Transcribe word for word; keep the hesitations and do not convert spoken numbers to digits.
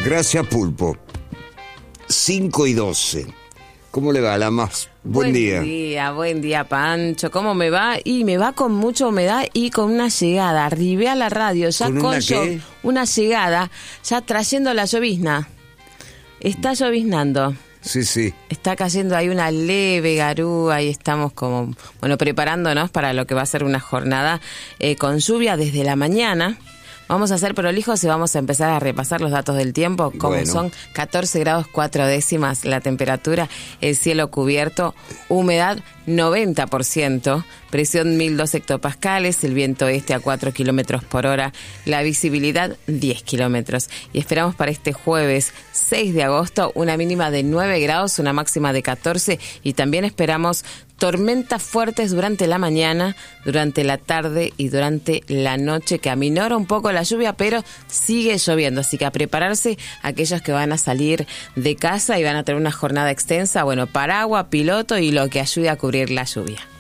Gracias, Pulpo. cinco y doce. ¿Cómo le va, Lamas? Buen, buen día. Buen día, buen día, Pancho. ¿Cómo me va? Y me va con mucha humedad y con una llegada. Arribé a la radio ya ¿Con con, una llo- qué? una llegada, ya trayendo la llovizna. Está lloviznando. Sí, sí. Está cayendo ahí una leve garúa y estamos como, bueno, preparándonos para lo que va a ser una jornada eh, con lluvia desde la mañana. Vamos a hacer prolijos y vamos a empezar a repasar los datos del tiempo, como Bueno. son catorce grados cuatro décimas la temperatura, el cielo cubierto, humedad noventa por ciento, presión mil dos hectopascales, el viento este a cuatro kilómetros por hora, la visibilidad diez kilómetros. Y esperamos para este jueves seis de agosto una mínima de nueve grados, una máxima de catorce, y también esperamos tormentas fuertes durante la mañana, durante la tarde y durante la noche, que aminora un poco la lluvia, pero sigue lloviendo. Así que a prepararse aquellos que van a salir de casa y van a tener una jornada extensa. Bueno, paraguas, piloto y lo que ayude a cubrir la lluvia.